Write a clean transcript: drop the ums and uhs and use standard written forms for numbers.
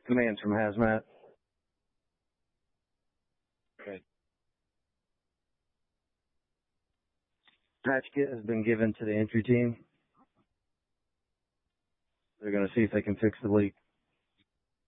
Commands from Hazmat. Okay. Patch kit has been given to the entry team. They're going to see if they can fix the leak.